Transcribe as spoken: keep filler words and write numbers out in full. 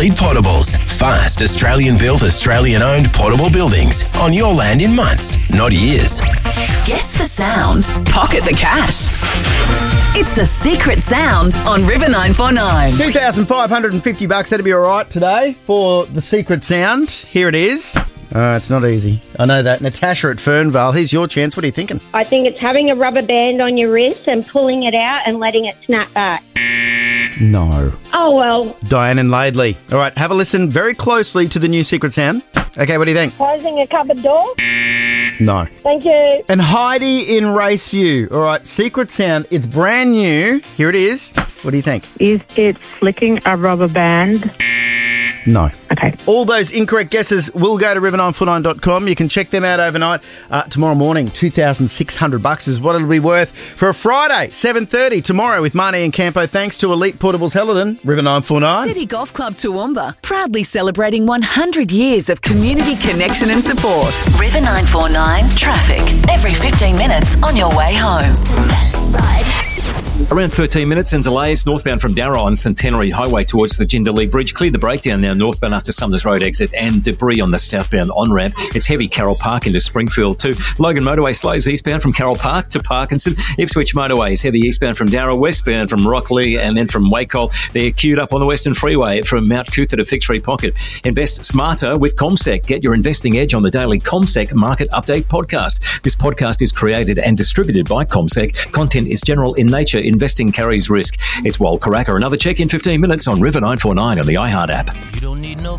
Elite Portables. Fast, Australian-built, Australian-owned portable buildings on your land in months, not years. Guess the sound. Pocket the cash. It's the secret sound on River nine four nine. two thousand five hundred fifty bucks, that'd be all right today for the secret sound. Here it is. Uh, it's not easy. I know that. Natasha at Fernvale, here's your chance. What are you thinking? I think it's having a rubber band on your wrist and pulling it out and letting it snap back. No. Oh, well. Diane and Laidley. All right, have a listen very closely to the new secret sound. Okay, what do you think? Closing a cupboard door? No. Thank you. And Heidi in Raceview. All right, secret sound. It's brand new. Here it is. What do you think? Is it flicking a rubber band? No. Okay. All those incorrect guesses will go to river nine four nine dot com. You can check them out overnight. Uh, tomorrow morning, two thousand six hundred bucks is what it'll be worth for a Friday, seven thirty tomorrow with Marnie and Campo. Thanks to Elite Portables Helidon, River nine four nine. City Golf Club Toowoomba, proudly celebrating one hundred years of community connection and support. River nine four nine traffic. Every fifteen minutes on your way home. Around thirteen minutes and delays northbound from Darra on Centenary Highway towards the Jindalee Bridge. Cleared the breakdown now northbound after Sumners Road exit and debris on the southbound on-ramp. It's heavy Carroll Park into Springfield too. Logan Motorway slows eastbound from Carroll Park to Parkinson. Ipswich Motorway is heavy eastbound from Darra, westbound from Rockley and then from Wacol. They're queued up on the Western Freeway from Mount Cootha to Fixtree Pocket. Invest smarter with CommSec. Get your investing edge on the daily CommSec Market Update podcast. This podcast is created and distributed by CommSec. Content is general in nature. Investing carries risk. It's Wal Karaka. Another check in fifteen minutes on River nine four nine on the iHeart app. You don't need no